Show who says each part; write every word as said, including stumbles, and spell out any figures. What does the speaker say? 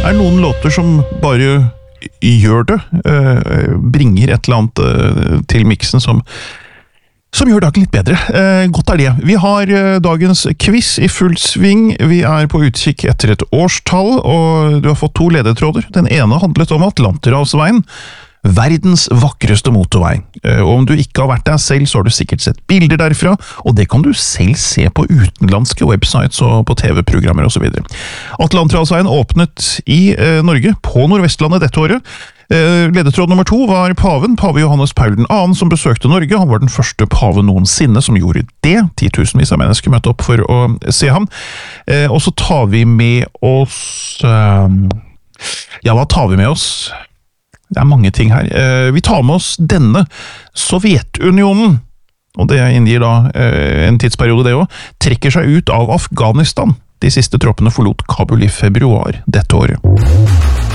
Speaker 1: er noen låter som bare gjør det, bringer et eller annet til miksen som, som gjør dagen litt bedre. Godt er det. Vi har dagens quiz i full sving. Vi er på utkikk etter et årstall, og du har fått to ledetråder. Den ene handlet om Atlanterhavsveien, verdens vakreste motorvei. Og om du ikke har vært der selv, så har du sikkert sett bilder derfra, og det kan du selv se på utenlandske websites og på T V-programmer og så videre. Atlanterhavsveien åpnet i eh, Norge, på Nordvestlandet dette året. Eh, ledetråd nummer to var paven, pave Johannes Paul den andre, som besøkte Norge. Han var den første pave noensinne som gjorde det. Titusenvis av mennesker møtte opp for å se ham. Eh, og så tar vi med oss... Eh, ja, hva tar vi med oss? Det er mange ting her. Vi tar med oss denne Sovjetunionen, og det inngir da en tidsperiode det også, trekker seg ut av Afghanistan. De siste troppene forlot Kabul i februar dette året.